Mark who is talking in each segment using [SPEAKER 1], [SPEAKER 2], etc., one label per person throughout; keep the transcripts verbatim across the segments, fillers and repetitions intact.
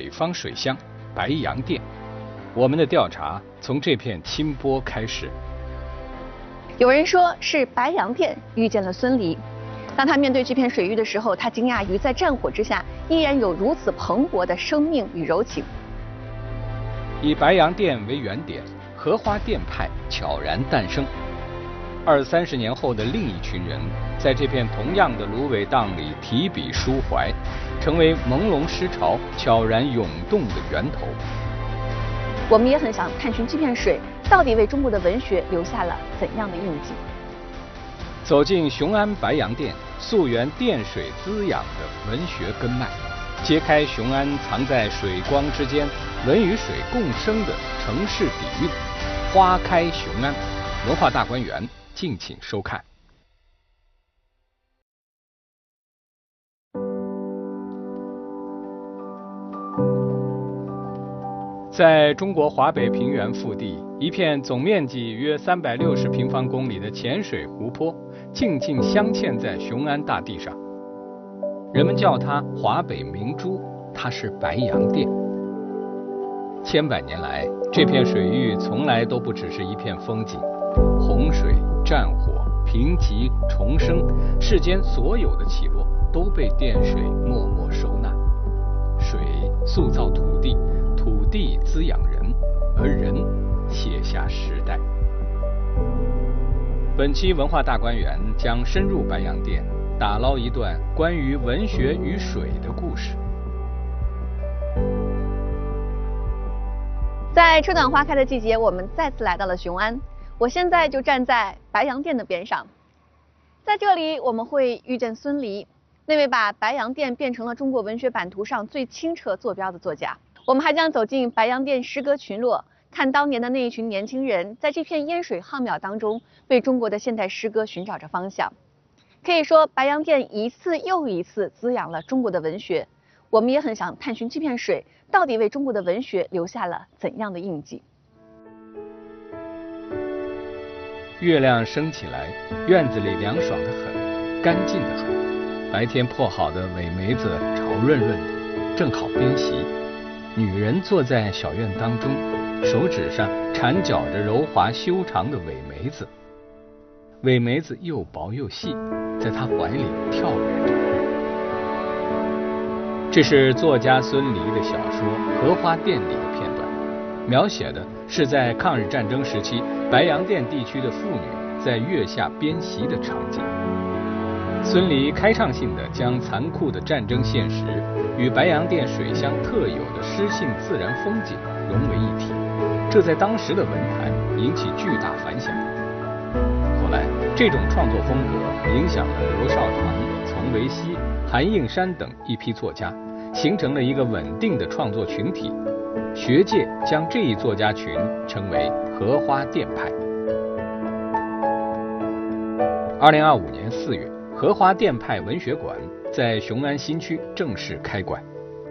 [SPEAKER 1] 北方水乡白洋淀。我们的调查从这片清波开始。
[SPEAKER 2] 有人说是白洋淀遇见了孙犁。当他面对这片水域的时候，他惊讶于在战火之下依然有如此蓬勃的生命与柔情。
[SPEAKER 1] 以白洋淀为原点，荷花淀派悄然诞生。二三十年后的另一群人，在这片同样的芦苇荡里提笔抒怀，成为朦胧诗潮悄然涌动的源头。
[SPEAKER 2] 我们也很想探寻这片水到底为中国的文学留下了怎样的印记。
[SPEAKER 1] 走进雄安白洋淀，溯源淀水滋养的文学根脉，揭开雄安藏在水光之间、文与水共生的城市底蕴。花开雄安，文化大观园，敬请收看。在中国华北平原腹地，一片总面积约三百六十平方公里的浅水湖泊，静静镶嵌在雄安大地上。人们叫它华北明珠，它是白洋淀。千百年来，这片水域从来都不只是一片风景，洪水、战火、贫瘠、重生，世间所有的起落都被淀水默默收纳。水塑造土地，土地滋养人，而人写下时代。本期文化大观园将深入白洋淀，打捞一段关于文学与水的故事。
[SPEAKER 2] 在春暖花开的季节，我们再次来到了雄安。我现在就站在白洋淀的边上，在这里我们会遇见孙犁，那位把白洋淀变成了中国文学版图上最清澈坐标的作家。我们还将走进白洋淀诗歌群落，看当年的那一群年轻人在这片烟水浩渺当中，为中国的现代诗歌寻找着方向。可以说，白洋淀一次又一次滋养了中国的文学。我们也很想探寻这片水到底为中国的文学留下了怎样的印记。
[SPEAKER 1] 月亮升起来，院子里凉爽得很，干净得很。白天破好的苇梅子潮润润的，正好边席。女人坐在小院当中，手指上缠绞着柔滑修长的苇梅子。苇梅子又薄又细，在她怀里跳跃着。这是作家孙犁的小说《荷花淀》里的片段，描写的是在抗日战争时期白洋淀地区的妇女在月下编席的场景。孙犁开创性地将残酷的战争现实与白洋淀水乡特有的诗性自然风景融为一体，这在当时的文坛引起巨大反响。后来，这种创作风格影响了刘少棠、丛维熙、韩应山等一批作家，形成了一个稳定的创作群体。学界将这一作家群称为荷花淀派。二零二五年四月，荷花淀派文学馆在雄安新区正式开馆。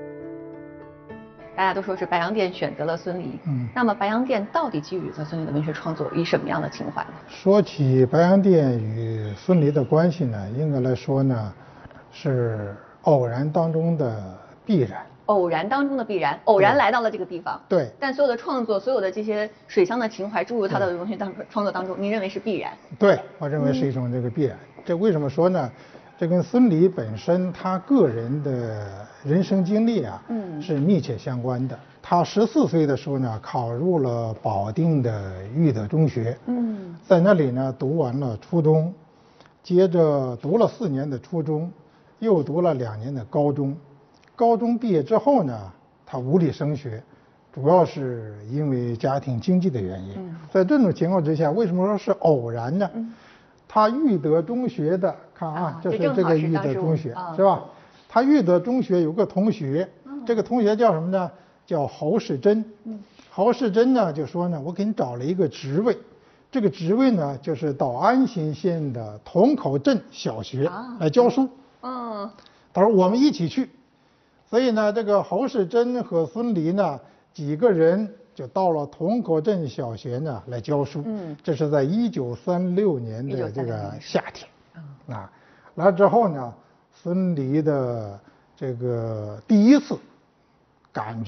[SPEAKER 2] 大家都说是白洋淀选择了孙犁，嗯，那么白洋淀到底给予了孙犁的文学创作以什么样的情怀呢？
[SPEAKER 3] 说起白洋淀与孙犁的关系呢，应该来说呢，是偶然当中的必然。
[SPEAKER 2] 偶然当中的必然，偶然来到了这个地方。
[SPEAKER 3] 对。
[SPEAKER 2] 但所有的创作，所有的这些水乡的情怀注入他的文学当创作当中，您认为是必然？
[SPEAKER 3] 对，我认为是一种这个必然。嗯、这为什么说呢？这跟孙犁本身他个人的人生经历啊，嗯，是密切相关的。他十四岁的时候呢，考入了保定的育德中学，嗯，在那里呢读完了初中，接着读了四年的初中，又读了两年的高中。高中毕业之后呢，他无力升学，主要是因为家庭经济的原因。嗯、在这种情况之下，为什么说是偶然呢？嗯、他育德中学的，看啊，啊这是这个育德中学，啊、是吧？他育德中学有个同学，嗯、这个同学叫什么呢？叫侯世珍。嗯、侯世珍呢就说呢，我给你找了一个职位，这个职位呢就是到安新县的同口镇小学来教书。嗯、啊，他说我们一起去。所以呢，这个侯世珍和孙犁呢几个人就到了同口镇小学呢来教书。嗯，这是在一九三六年的这个夏天。嗯、啊，来了之后呢，孙犁的这个第一次感觉。